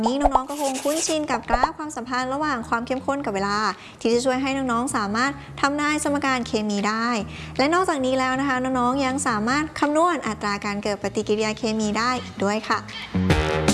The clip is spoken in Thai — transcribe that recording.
นี้น้องๆก็คงคุ้นชินกับกราฟความสัมพันธ์ระหว่างความเข้มข้นกับเวลาที่จะช่วยให้น้องๆสามารถทำนายสมการเคมีได้และนอกจากนี้แล้วนะคะน้องๆยังสามารถคำนวณอัตราการเกิดปฏิกิริยาเคมีได้ด้วยค่ะ